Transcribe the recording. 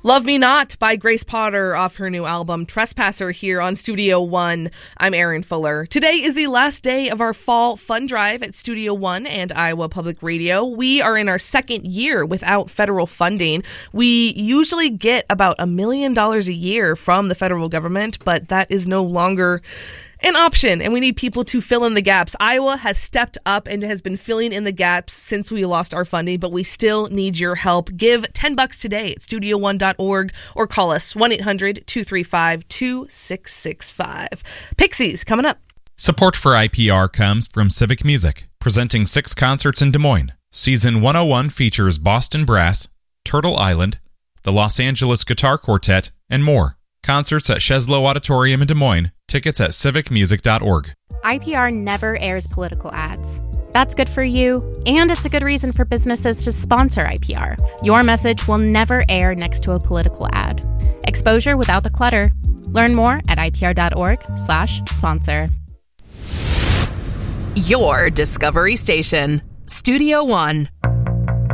Love Me Not by Grace Potter off her new album Trespasser here on Studio One. I'm Erin Fuller. Today is the last day of our fall fund drive at Studio One and Iowa Public Radio. We are in our second year without federal funding. We usually get about $1 million a year from the federal government, but that is no longer an option, and we need people to fill in the gaps. Iowa has stepped up and has been filling in the gaps since we lost our funding, but we still need your help. Give $10 today at studio1.org or call us 1-800-235-2665. Pixies coming up. Support for IPR comes from Civic Music, presenting 6 concerts in Des Moines. Season 101 features Boston Brass, Turtle Island, the Los Angeles Guitar Quartet, and more. Concerts at Sheslow Auditorium in Des Moines. Tickets at civicmusic.org. IPR never airs political ads. That's good for you, and it's a good reason for businesses to sponsor IPR. Your message will never air next to a political ad. Exposure without the clutter. Learn more at ipr.org/sponsor. Your Discovery Station, Studio One.